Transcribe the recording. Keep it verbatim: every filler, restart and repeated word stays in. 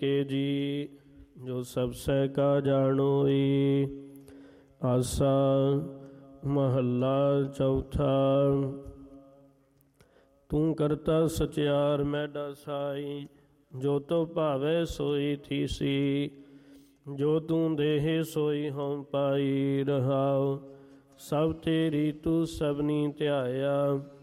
ਕੇ ਜੀ ਜੋ ਸਭ ਸਹਿ ਕਾ ਜਾਣੋਈ। ਆਸਾ ਮਹੱਲਾ ਚੌਥਾ। ਤੂੰ ਕਰਤਾ ਸਚਿਆਰ ਮੈਡਾ ਸਾਈ, ਜੋ ਤੋ ਭਾਵੈ ਸੋਈ ਥੀਸੀ। ਜੋ ਤੂੰ ਦੇਹ ਸੋਈ ਹਉ ਪਾਈ, ਰਹਾਉ ਸਭ ਤੇਰੀ ਤੂੰ ਸਭਨੀ ਧਿਆਇਆ।